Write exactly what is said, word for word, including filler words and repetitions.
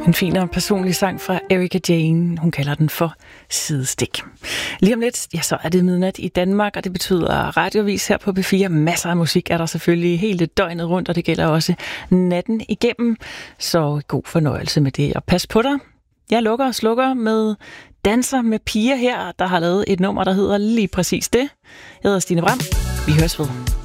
En fin og personlig sang fra Erika Jane. Hun kalder den for Sidestik. Lige om lidt, ja, så er det midnat i Danmark, og det betyder radiovis her på P fire. Masser af musik er der selvfølgelig hele døgnet rundt, og det gælder også natten igennem. Så god fornøjelse med det, og pas på dig. Jeg lukker og slukker med Danser med piger her, der har lavet et nummer, der hedder lige præcis det. Jeg hedder Stine Bram. Vi høres ved.